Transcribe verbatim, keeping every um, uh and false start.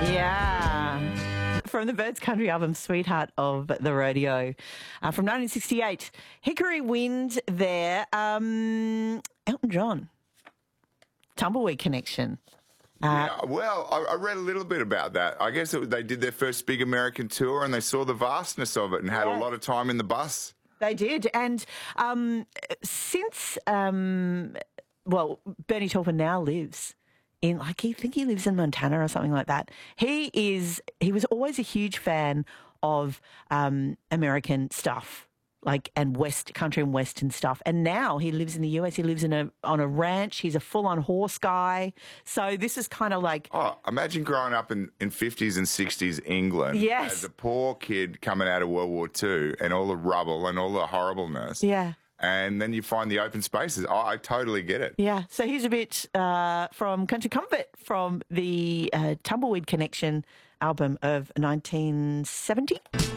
Yeah. From the Birds Country album, Sweetheart of the Rodeo, uh, from nineteen sixty-eight. Hickory Wind there. Um, Elton John. Tumbleweed Connection. Uh, Yeah, well, I, I read a little bit about that. I guess it, they did their first big American tour and they saw the vastness of it and had Yeah. a lot of time in the bus. They did. And um, since, um, well, Bernie Taupin now lives in, like, I think he lives in Montana or something like that. He is, he was always a huge fan of um, American stuff, like, and West country and Western stuff. And now he lives in the U S. He lives in a on a ranch. He's a full-on horse guy. So this is kind of like... Oh, imagine growing up in, in fifties and sixties England Yes. as a poor kid coming out of World War Two and all the rubble and all the horribleness. Yeah. And then you find the open spaces. Oh, I totally get it. Yeah, so here's a bit uh, from Country Comfort from the uh, Tumbleweed Connection album of nineteen seventy.